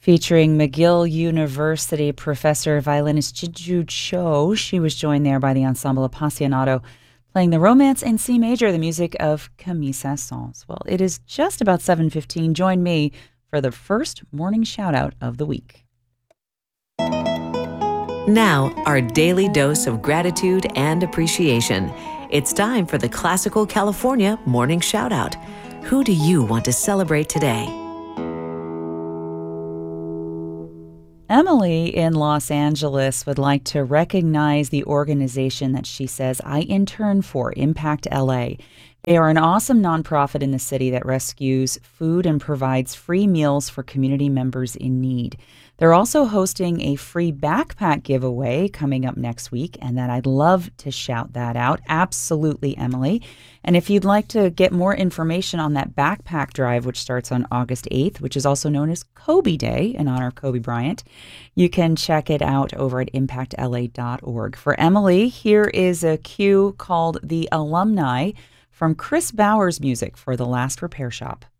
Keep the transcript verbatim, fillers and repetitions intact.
featuring McGill University professor violinist Chiju Cho. She was joined there by the Ensemble Appassionato, playing the Romance in C major, the music of Camille Saint-Saëns. Well, it is just about seven fifteen. Join me for the first morning shout-out of the week. Now, our daily dose of gratitude and appreciation. It's time for the Classical California Morning Shout-Out. Who do you want to celebrate today? Emily in Los Angeles would like to recognize the organization that she says I intern for, Impact L A. They are an awesome nonprofit in the city that rescues food and provides free meals for community members in need. They're also hosting a free backpack giveaway coming up next week, and that I'd love to shout that out. Absolutely, Emily. And if you'd like to get more information on that backpack drive, which starts on August eighth, which is also known as Kobe Day in honor of Kobe Bryant, you can check it out over at impact l a dot org. For Emily, here is a cue called The Alumni from Chris Bauer's music for The Last Repair Shop.